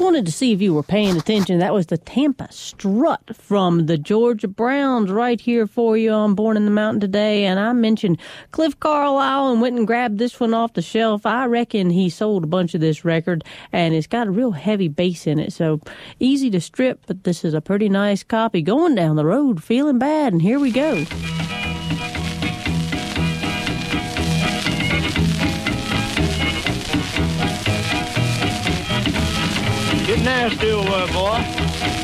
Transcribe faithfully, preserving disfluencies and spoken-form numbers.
wanted to see if you were paying attention. That was the Tampa Strut from the Georgia Browns right here for you on Born in the Mountain today. And I mentioned Cliff Carlisle and went and grabbed this one off the shelf. I reckon he sold a bunch of this record, and it's got a real heavy bass in it. So easy to strip, but this is a pretty nice copy. Going down the road, feeling bad, and here we go. Get nasty, old boy.